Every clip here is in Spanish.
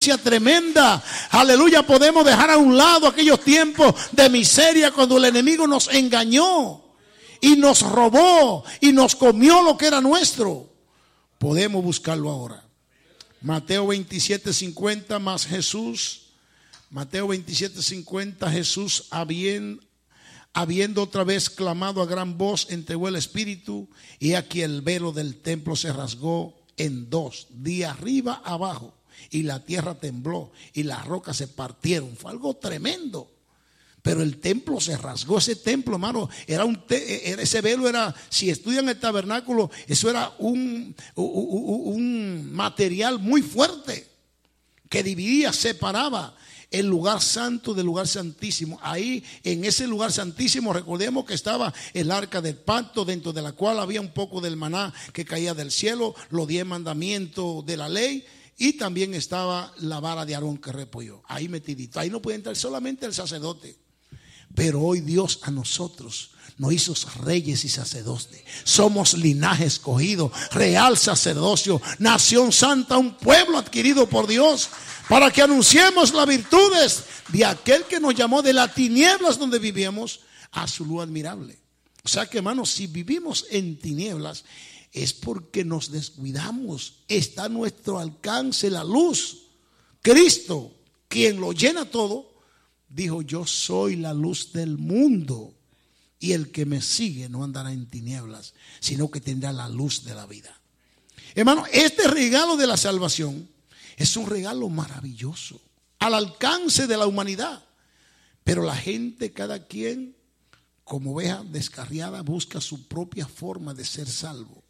diferencia tremenda. Aleluya, podemos dejar a un lado aquellos tiempos de miseria cuando el enemigo nos engañó y nos robó y nos comió lo que era nuestro. Podemos buscarlo ahora. Mateo 27:50 más Jesús. Mateo 27:50, Jesús habiendo otra vez clamado a gran voz, entregó el espíritu, y aquí el velo del templo se rasgó en dos, de arriba abajo, y la tierra tembló y las rocas se partieron. Fue algo tremendo. Pero el templo se rasgó. Ese templo, hermano, ese velo era, si estudian el tabernáculo, eso era un material muy fuerte que dividía, separaba el lugar santo del lugar santísimo. Ahí en ese lugar santísimo, recordemos que estaba el arca del pacto, dentro de la cual había un poco del maná que caía del cielo, los 10 mandamientos de la ley, y también estaba la vara de Aarón que repuyó. Ahí metidito. Ahí no puede entrar solamente el sacerdote. Pero hoy Dios a nosotros nos hizo reyes y sacerdotes. Somos linaje escogido, real sacerdocio, nación santa, un pueblo adquirido por Dios, para que anunciemos las virtudes de aquel que nos llamó de las tinieblas donde vivíamos a su luz admirable. O sea que, hermanos, si vivimos en tinieblas es porque nos descuidamos. Está a nuestro alcance la luz. Cristo, quien lo llena todo, dijo: yo soy la luz del mundo, y el que me sigue no andará en tinieblas, sino que tendrá la luz de la vida. Hermano, este regalo de la salvación es un regalo maravilloso, al alcance de la humanidad. Pero la gente, cada quien, como oveja descarriada, busca su propia forma de ser salvo.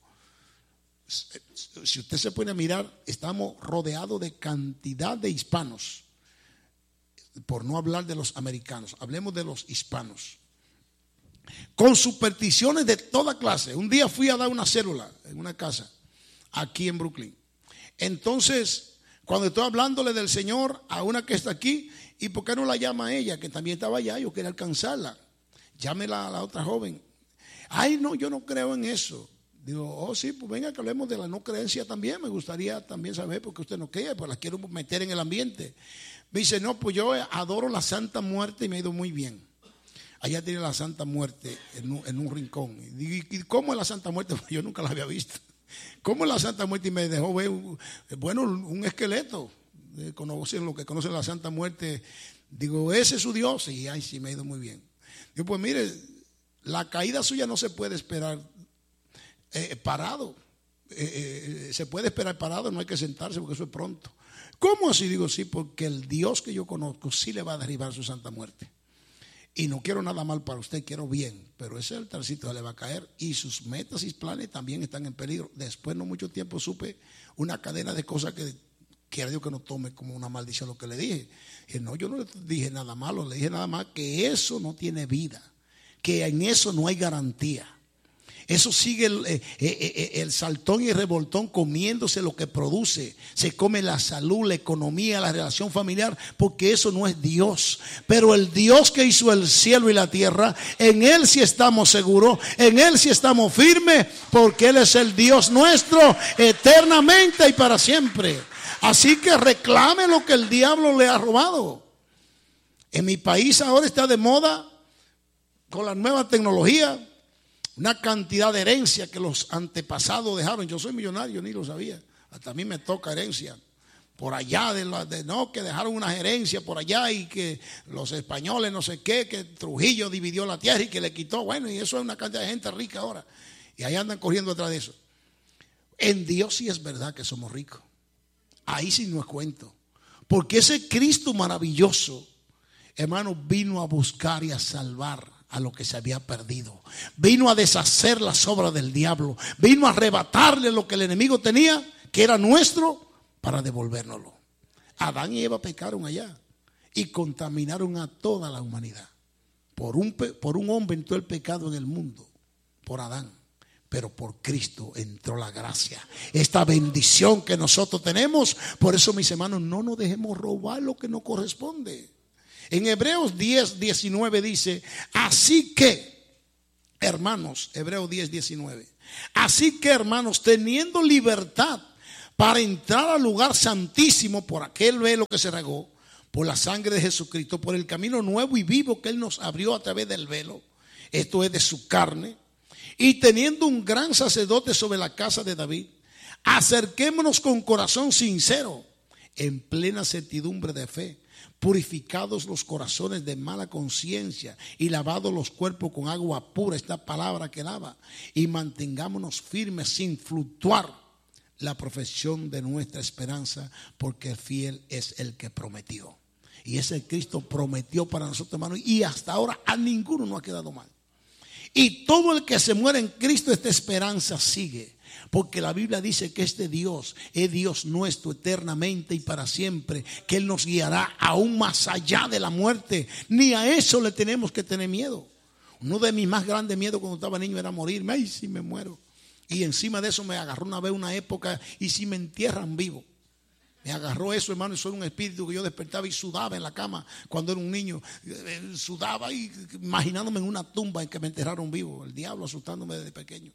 Si usted se pone a mirar, estamos rodeados de cantidad de hispanos. Por no hablar de los americanos, hablemos de los hispanos, con supersticiones de toda clase. Un día fui a dar una célula en una casa aquí en Brooklyn. Entonces, cuando estoy hablándole del Señor a una que está aquí, ¿y por qué no la llama a ella, que también estaba allá? Yo quería alcanzarla. Llámela a la otra joven. Ay, no, yo no creo en eso. Digo, oh sí, pues venga que hablemos de la no creencia también. Me gustaría también saber por qué usted no cree, pues la quiero meter en el ambiente. Me dice, no, pues yo adoro la Santa Muerte y me ha ido muy bien. Allá tiene la Santa Muerte en un rincón. Y digo, ¿y cómo es la Santa Muerte? Yo nunca la había visto. ¿Cómo es la Santa Muerte? Y me dejó ver, un esqueleto. Conocen lo que conocen la Santa Muerte. Digo, ese es su Dios. Y ay, sí, me ha ido muy bien. Digo, pues mire, la caída suya no se puede esperar parado. Se puede esperar parado, no hay que sentarse porque eso es pronto. ¿Cómo así? Digo, sí, porque el Dios que yo conozco sí le va a derribar su Santa Muerte. Y no quiero nada mal para usted, quiero bien, pero ese altarcito le va a caer y sus metas y planes también están en peligro. Después, no mucho tiempo, supe una cadena de cosas que quiera Dios que no tome como una maldición lo que le dije. Y no, yo no le dije nada malo, le dije nada más que eso no tiene vida, que en eso no hay garantía. Eso sigue el saltón y el revoltón comiéndose lo que produce. Se come la salud, la economía, la relación familiar, porque eso no es Dios. Pero el Dios que hizo el cielo y la tierra, en Él sí estamos seguros, en Él sí estamos firmes, porque Él es el Dios nuestro eternamente y para siempre. Así que reclame lo que el diablo le ha robado. En mi país ahora está de moda, con la nueva tecnología, una cantidad de herencia que los antepasados dejaron. Yo soy millonario, ni lo sabía. Hasta a mí me toca herencia. Por allá, que dejaron unas herencias por allá y que los españoles no sé qué, que Trujillo dividió la tierra y que le quitó. Bueno, y eso es una cantidad de gente rica ahora. Y ahí andan corriendo detrás de eso. En Dios sí es verdad que somos ricos. Ahí sí no es cuento. Porque ese Cristo maravilloso, hermano, vino a buscar y a salvar a lo que se había perdido. Vino a deshacer las obras del diablo. Vino a arrebatarle lo que el enemigo tenía, que era nuestro, para devolvérnoslo. Adán y Eva pecaron allá y contaminaron a toda la humanidad. Por un hombre entró el pecado en el mundo, por Adán. Pero por Cristo entró la gracia, esta bendición que nosotros tenemos. Por eso, mis hermanos, no nos dejemos robar lo que nos corresponde. En Hebreos 10:19 dice, así que, hermanos, Hebreos 10:19, así que, hermanos, teniendo libertad para entrar al lugar santísimo por aquel velo que se regó, por la sangre de Jesucristo, por el camino nuevo y vivo que Él nos abrió a través del velo, esto es de su carne, y teniendo un gran sacerdote sobre la casa de David, acerquémonos con corazón sincero, en plena certidumbre de fe, purificados los corazones de mala conciencia y lavados los cuerpos con agua pura, esta palabra que lava, y mantengámonos firmes sin fluctuar la profesión de nuestra esperanza, porque fiel es el que prometió. Y ese Cristo prometió para nosotros, hermanos, y hasta ahora a ninguno nos ha quedado mal. Y todo el que se muere en Cristo, esta esperanza sigue. Porque la Biblia dice que este Dios es Dios nuestro eternamente y para siempre, que Él nos guiará aún más allá de la muerte. Ni a eso le tenemos que tener miedo. Uno de mis más grandes miedos cuando estaba niño era morirme. Ay, si me muero. Y encima de eso me agarró una vez una época, y si me entierran vivo. Me agarró eso, hermano, y soy un espíritu que yo despertaba y sudaba en la cama cuando era un niño. Sudaba y imaginándome en una tumba en que me enterraron vivo. El diablo asustándome desde pequeño.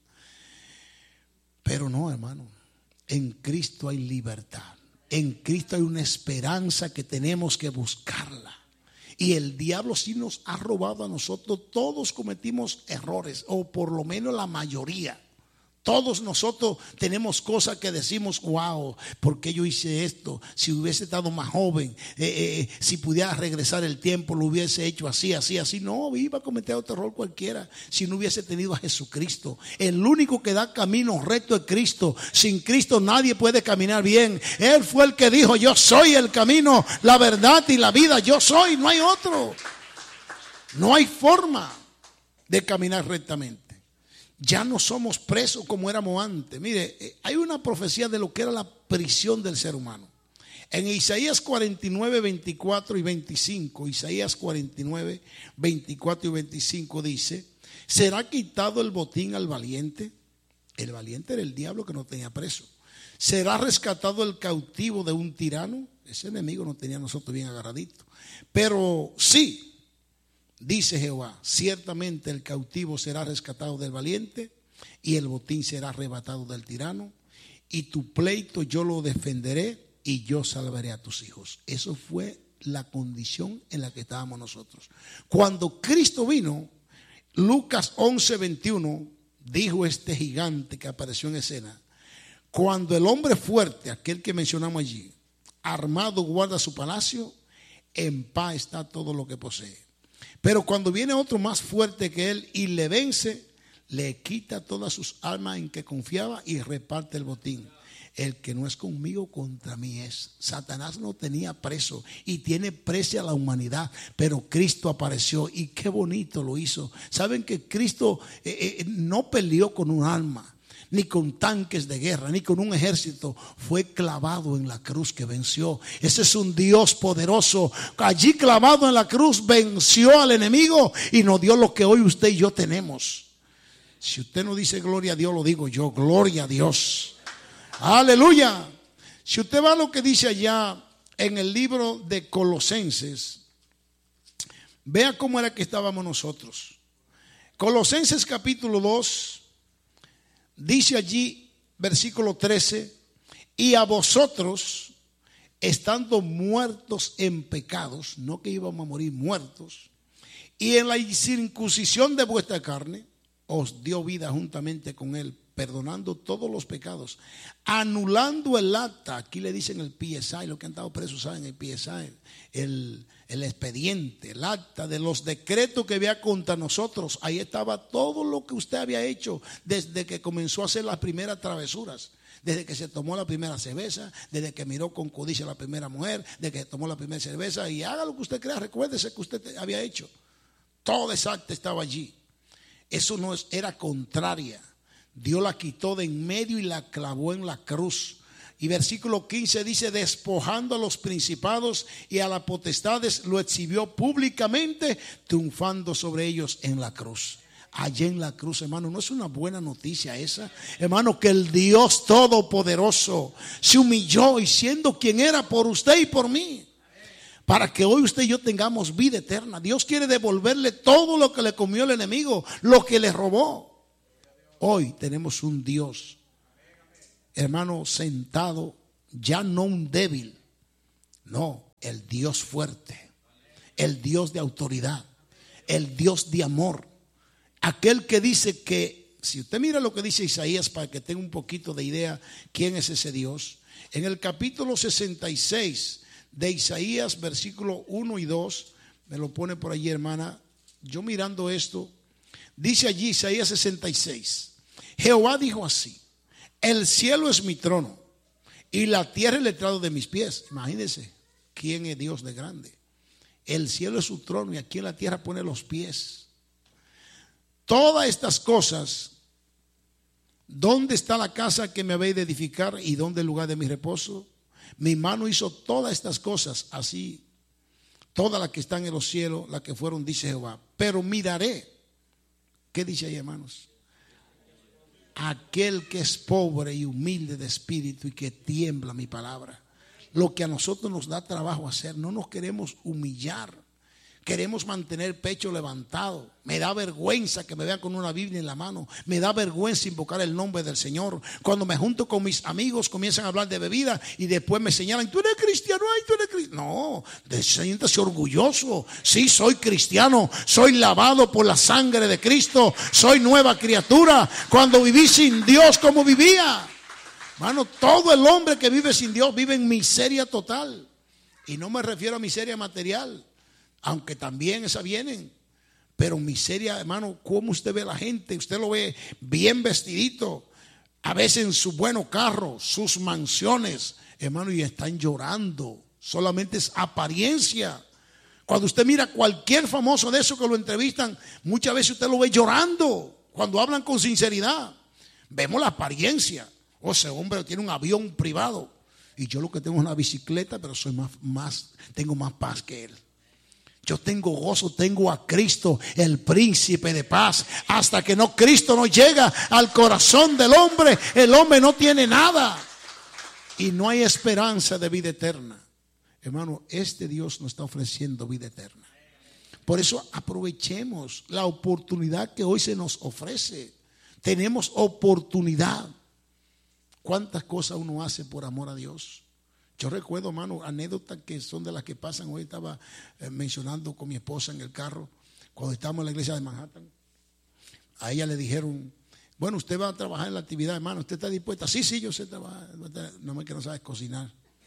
Pero no, hermano, en Cristo hay libertad. En Cristo hay una esperanza que tenemos que buscarla. Y el diablo sí nos ha robado a nosotros. Todos cometimos errores, o por lo menos la mayoría. Todos nosotros tenemos cosas que decimos, wow, ¿por qué yo hice esto? Si hubiese estado más joven, si pudiera regresar el tiempo, lo hubiese hecho así, así, así. No, iba a cometer otro error cualquiera si no hubiese tenido a Jesucristo. El único que da camino recto es Cristo. Sin Cristo nadie puede caminar bien. Él fue el que dijo, yo soy el camino, la verdad y la vida. Yo soy, no hay otro. No hay forma de caminar rectamente. Ya no somos presos como éramos antes. Mire, hay una profecía de lo que era la prisión del ser humano. En Isaías 49, 24 y 25, Isaías 49, 24 y 25 dice, ¿será quitado el botín al valiente? El valiente era el diablo que no tenía preso. ¿Será rescatado el cautivo de un tirano? Ese enemigo no tenía a nosotros bien agarradito. Pero sí, dice Jehová, ciertamente el cautivo será rescatado del valiente y el botín será arrebatado del tirano, y tu pleito yo lo defenderé y yo salvaré a tus hijos. Eso fue la condición en la que estábamos nosotros. Cuando Cristo vino, Lucas 11, 21, dijo este gigante que apareció en escena, cuando el hombre fuerte, aquel que mencionamos allí, armado guarda su palacio, en paz está todo lo que posee. Pero cuando viene otro más fuerte que él y le vence, le quita todas sus armas en que confiaba y reparte el botín. El que no es conmigo, contra mí es. Satanás no tenía preso y tiene preso a la humanidad, pero Cristo apareció y qué bonito lo hizo. Saben que Cristo no peleó con un arma, ni con tanques de guerra, ni con un ejército. Fue clavado en la cruz que venció. Ese es un Dios poderoso. Allí clavado en la cruz venció al enemigo y nos dio lo que hoy usted y yo tenemos. Si usted no dice gloria a Dios, lo digo yo, gloria a Dios. Aleluya. Si usted va a lo que dice allá en el libro de Colosenses, vea cómo era que estábamos nosotros. Colosenses capítulo 2. Dice allí, versículo 13, y a vosotros, estando muertos en pecados, no que íbamos a morir muertos, y en la incircuncisión de vuestra carne, os dio vida juntamente con él, perdonando todos los pecados, anulando el acta, aquí le dicen el PSI, los que han estado presos saben el PSI, el expediente, el acta de los decretos que había contra nosotros. Ahí estaba todo lo que usted había hecho desde que comenzó a hacer las primeras travesuras, desde que se tomó la primera cerveza, desde que miró con codicia a la primera mujer, desde que tomó la primera cerveza, y haga lo que usted crea, recuérdese que usted había hecho. Toda esa acta estaba allí. Eso no era contraria. Dios la quitó de en medio y la clavó en la cruz. Y versículo 15 dice, despojando a los principados y a las potestades, lo exhibió públicamente, triunfando sobre ellos en la cruz. Allá en la cruz, hermano, ¿no es una buena noticia esa? Hermano, que el Dios Todopoderoso se humilló y siendo quien era por usted y por mí, para que hoy usted y yo tengamos vida eterna. Dios quiere devolverle todo lo que le comió el enemigo, lo que le robó. Hoy tenemos un Dios hermano, sentado, ya no un débil, no, el Dios fuerte, el Dios de autoridad, el Dios de amor, aquel que dice que, si usted mira lo que dice Isaías para que tenga un poquito de idea quién es ese Dios, en el capítulo 66 de Isaías, versículo 1 y 2, me lo pone por allí, hermana, yo mirando esto, dice allí Isaías 66, Jehová dijo así: el cielo es mi trono y la tierra el estrado de mis pies. Imagínense quién es Dios de grande. El cielo es su trono y aquí en la tierra pone los pies. Todas estas cosas, ¿dónde está la casa que me habéis de edificar y dónde el lugar de mi reposo? Mi mano hizo todas estas cosas, así todas las que están en los cielos, las que fueron, dice Jehová. Pero miraré, ¿qué dice ahí, hermanos? Aquel que es pobre y humilde de espíritu y que tiembla mi palabra. Lo que a nosotros nos da trabajo hacer, no nos queremos humillar, queremos mantener pecho levantado. Me da vergüenza que me vean con una Biblia en la mano, me da vergüenza invocar el nombre del Señor. Cuando me junto con mis amigos comienzan a hablar de bebida y después me señalan: tú eres cristiano, ay, tú eres cristiano. No, siéntase orgulloso. Sí, soy cristiano, soy lavado por la sangre de Cristo, soy nueva criatura. Cuando viví sin Dios, ¿cómo vivía? Hermano, todo el hombre que vive sin Dios vive en miseria total. Y no me refiero a miseria material, aunque también esas vienen. Pero miseria, hermano, ¿cómo usted ve a la gente? Usted lo ve bien vestidito, a veces en su buenos carros, sus mansiones, hermano, y están llorando. Solamente es apariencia. Cuando usted mira a cualquier famoso de esos que lo entrevistan, muchas veces usted lo ve llorando. Cuando hablan con sinceridad, vemos la apariencia. O ese hombre tiene un avión privado y yo lo que tengo es una bicicleta, pero soy tengo más paz que él. Yo tengo gozo, tengo a Cristo, el príncipe de paz. Hasta que Cristo no llega al corazón del hombre, el hombre no tiene nada. Y no hay esperanza de vida eterna. Hermano, este Dios nos está ofreciendo vida eterna. Por eso aprovechemos la oportunidad que hoy se nos ofrece. Tenemos oportunidad. ¿Cuántas cosas uno hace por amor a Dios? Yo recuerdo, hermano, anécdotas que son de las que pasan. Hoy estaba mencionando con mi esposa en el carro, cuando estábamos en la iglesia de Manhattan. A ella le dijeron: bueno, usted va a trabajar en la actividad, hermano, ¿usted está dispuesta? Sí, yo sé trabajar. No me que no sabes cocinar.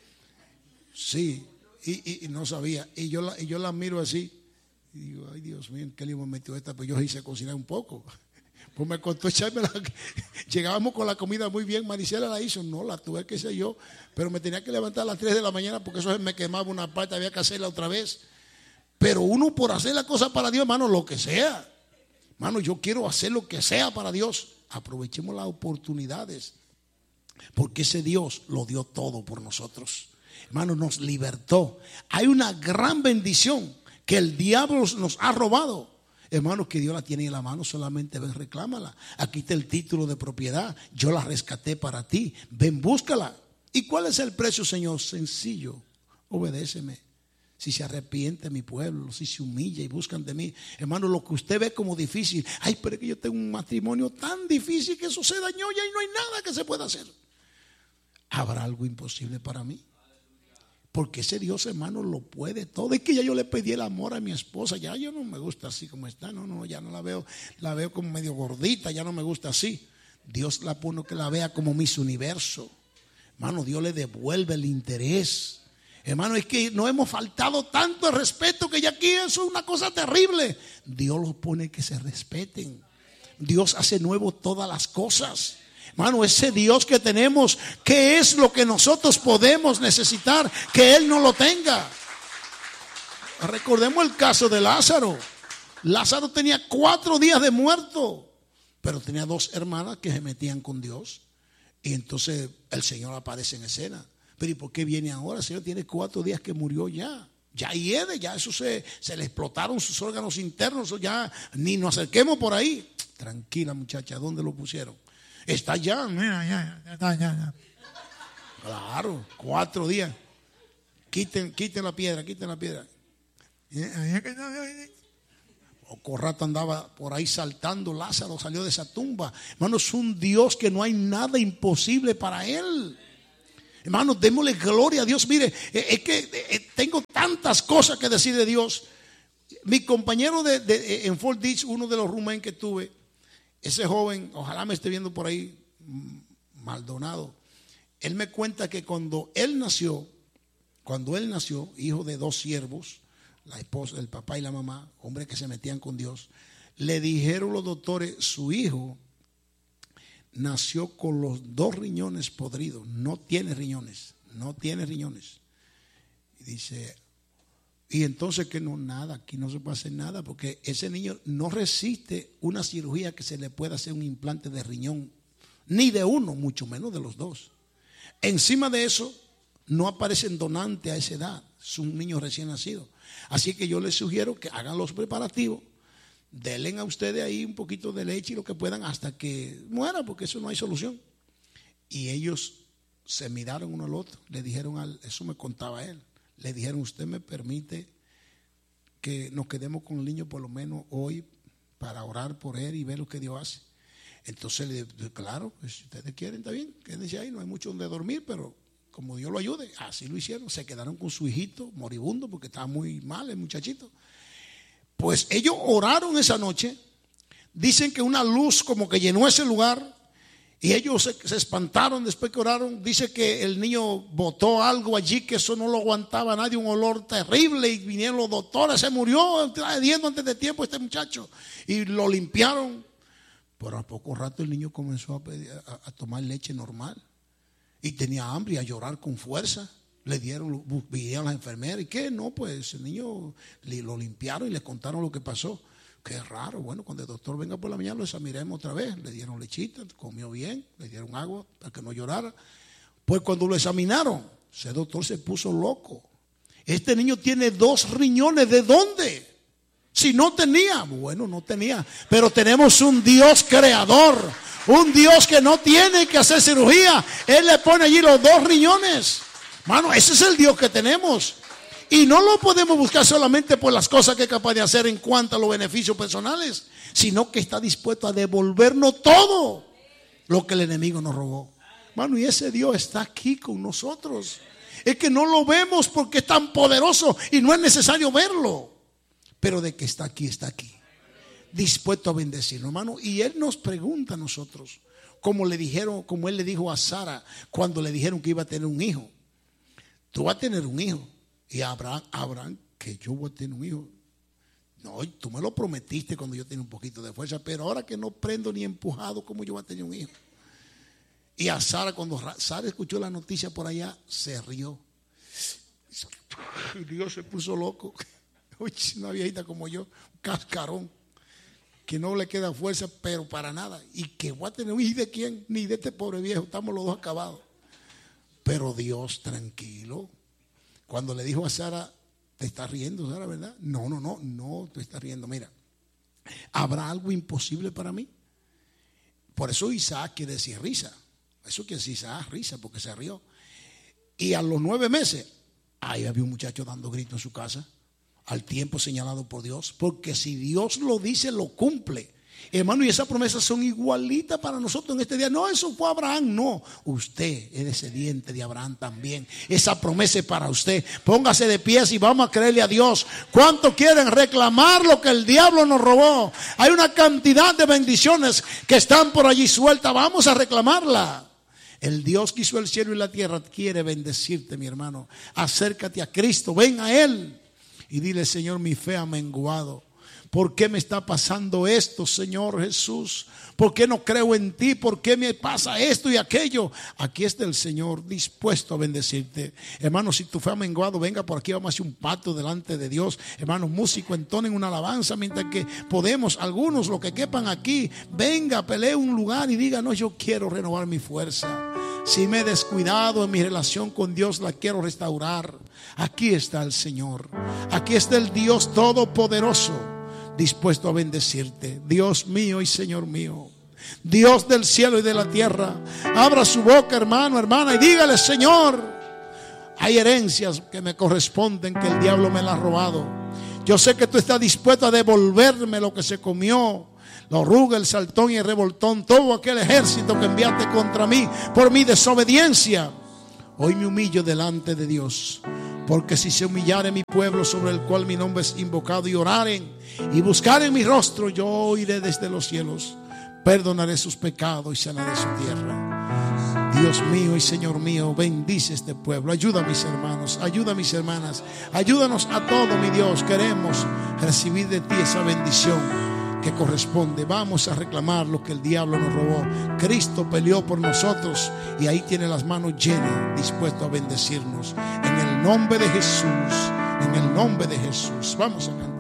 Sí, y no sabía. Y yo la miro así y digo: ay, Dios mío, ¿en qué lío me metió esta? Pues yo hice cocinar un poco. Pues me costó echármela. Llegábamos con la comida muy bien. Maricela la hizo, no la tuve que hacer yo, pero me tenía que levantar a las 3 de la mañana porque eso me quemaba una parte, había que hacerla otra vez. Pero uno, por hacer la cosa para Dios, hermano, lo que sea, hermano, yo quiero hacer lo que sea para Dios. Aprovechemos las oportunidades, porque ese Dios lo dio todo por nosotros, hermano, nos libertó. Hay una gran bendición que el diablo nos ha robado. Hermanos, que Dios la tiene en la mano, solamente ven, reclámala. Aquí está el título de propiedad, yo la rescaté para ti, ven, búscala. ¿Y cuál es el precio, Señor? Sencillo: obedéceme. Si se arrepiente mi pueblo, si se humilla y buscan de mí, hermano, lo que usted ve como difícil, ay, pero es que yo tengo un matrimonio tan difícil que eso se dañó ya y no hay nada que se pueda hacer. ¿Habrá algo imposible para mí? Porque ese Dios, hermano, lo puede todo. Es que ya yo le pedí el amor a mi esposa. Ya yo no me gusta así como está. No, ya no la veo. La veo como medio gordita. Ya no me gusta así. Dios la pone que la vea como Miss Universo. Hermano, Dios le devuelve el interés. Hermano, es que no hemos faltado tanto el respeto que ya aquí eso es una cosa terrible. Dios los pone que se respeten. Dios hace nuevo todas las cosas. Hermano, ese Dios que tenemos, ¿qué es lo que nosotros podemos necesitar que Él no lo tenga? Recordemos el caso de Lázaro. Lázaro tenía 4 días de muerto, pero tenía 2 hermanas que se metían con Dios. Y entonces el Señor aparece en escena. Pero ¿y por qué viene ahora? El Señor tiene 4 días que murió ya. Ya hiede, ya eso se le explotaron sus órganos internos. Ya ni nos acerquemos por ahí. Tranquila, muchacha, ¿dónde lo pusieron? Está allá, mira, ya está. Claro, 4 días. Quiten la piedra. Poco rato andaba por ahí saltando, Lázaro salió de esa tumba. Hermano, es un Dios que no hay nada imposible para Él. Hermanos, démosle gloria a Dios. Mire, es que tengo tantas cosas que decir de Dios. Mi compañero en Fort Dix, uno de los roommates que tuve, ese joven, ojalá me esté viendo por ahí, Maldonado, él me cuenta que cuando él nació, hijo de 2 siervos, la esposa, el papá y la mamá, hombres que se metían con Dios, le dijeron los doctores, su hijo nació con los 2 riñones podridos, no tiene riñones. Y dice, y entonces que no, nada, aquí no se puede hacer nada, porque ese niño no resiste una cirugía que se le pueda hacer un implante de riñón, ni de uno, mucho menos de los 2. Encima de eso, no aparecen donantes a esa edad, es un niño recién nacido. Así que yo les sugiero que hagan los preparativos, denle a ustedes ahí un poquito de leche y lo que puedan hasta que muera, porque eso no hay solución. Y ellos se miraron uno al otro, le dijeron, eso me contaba él, le dijeron, usted me permite que nos quedemos con el niño por lo menos hoy para orar por él y ver lo que Dios hace. Entonces le dije, claro, pues, si ustedes quieren, está bien, quédense ahí, no hay mucho donde dormir, pero como Dios lo ayude. Así lo hicieron, se quedaron con su hijito moribundo porque estaba muy mal el muchachito. Pues ellos oraron esa noche, dicen que una luz como que llenó ese lugar y ellos se espantaron después que oraron. Dice que el niño botó algo allí que eso no lo aguantaba nadie, un olor terrible, y vinieron los doctores, se murió trayendo antes de tiempo este muchacho, y lo limpiaron. Pero a poco rato el niño comenzó a tomar leche normal y tenía hambre y a llorar con fuerza. Le vinieron las enfermeras y ¿qué? No, pues el niño lo limpiaron y le contaron lo que pasó. Qué raro. Bueno, cuando el doctor venga por la mañana lo examinaremos otra vez. Le dieron lechita, comió bien, le dieron agua para que no llorara. Pues cuando lo examinaron, ese doctor se puso loco. Este niño tiene 2 riñones, ¿de dónde? Si no tenía, bueno, no tenía, pero tenemos un Dios creador, un Dios que no tiene que hacer cirugía. Él le pone allí los 2 riñones. Mano, ese es el Dios que tenemos. Y no lo podemos buscar solamente por las cosas que es capaz de hacer en cuanto a los beneficios personales, sino que está dispuesto a devolvernos todo lo que el enemigo nos robó. Mano, y ese Dios está aquí con nosotros. Es que no lo vemos porque es tan poderoso y no es necesario verlo. Pero de que está aquí, dispuesto a bendecirnos, hermano. Y Él nos pregunta a nosotros, como Él le dijo a Sara cuando le dijeron que iba a tener un hijo. Tú vas a tener un hijo. Y Abraham, que yo voy a tener un hijo. No, tú me lo prometiste cuando yo tenía un poquito de fuerza, pero ahora que no prendo ni empujado, ¿cómo yo voy a tener un hijo? Y a Sara, cuando Sara escuchó la noticia por allá, se rió. Y Dios se puso loco. Uy, una viejita como yo, un cascarón, que no le queda fuerza, pero para nada. Y que voy a tener un hijo, ¿de quién? Ni de este pobre viejo, estamos los 2 acabados. Pero Dios, tranquilo. Cuando le dijo a Sara, te estás riendo, Sara, ¿verdad? No te estás riendo. Mira, ¿habrá algo imposible para mí? Por eso Isaac quiere decir risa. Eso quiere decir Isaac, risa, porque se rió. Y a los 9 meses, ahí había un muchacho dando gritos en su casa, al tiempo señalado por Dios, porque si Dios lo dice, lo cumple. Hermano, y esas promesas son igualitas para nosotros en este día. No, eso fue Abraham, no. Usted es descendiente de Abraham también. Esa promesa es para usted. Póngase de pies y vamos a creerle a Dios. ¿Cuánto quieren reclamar lo que el diablo nos robó? Hay una cantidad de bendiciones que están por allí sueltas. Vamos a reclamarla. El Dios que hizo el cielo y la tierra quiere bendecirte, mi hermano. Acércate a Cristo, ven a Él y dile: Señor, mi fe ha menguado. ¿Por qué me está pasando esto, Señor Jesús? ¿Por qué no creo en ti? ¿Por qué me pasa esto y aquello? Aquí está el Señor dispuesto a bendecirte. Hermano, si tu fe ha menguado, venga por aquí, vamos a hacer un pacto delante de Dios. Hermanos, músicos, entonen una alabanza mientras que podemos, algunos, los que quepan aquí, venga, pelee un lugar y diga: no, yo quiero renovar mi fuerza. Si me he descuidado en mi relación con Dios, la quiero restaurar. Aquí está el Señor. Aquí está el Dios Todopoderoso, dispuesto a bendecirte. Dios mío y Señor mío, Dios del cielo y de la tierra, abra su boca, hermano, hermana, y dígale: Señor, hay herencias que me corresponden, que el diablo me las ha robado. Yo sé que tú estás dispuesto a devolverme lo que se comió, la oruga, el saltón y el revoltón, todo aquel ejército que enviaste contra mí por mi desobediencia. Hoy me humillo delante de Dios, porque si se humillare mi pueblo sobre el cual mi nombre es invocado, y oraren y buscaren mi rostro, yo oiré desde los cielos, perdonaré sus pecados y sanaré su tierra. Dios mío y Señor mío, bendice este pueblo. Ayuda a mis hermanos, ayuda a mis hermanas, ayúdanos a todos, mi Dios. Queremos recibir de ti esa bendición que corresponde. Vamos a reclamar lo que el diablo nos robó. Cristo peleó por nosotros y ahí tiene las manos llenas, dispuesto a bendecirnos. En el nombre de Jesús, en el nombre de Jesús. Vamos a cantar.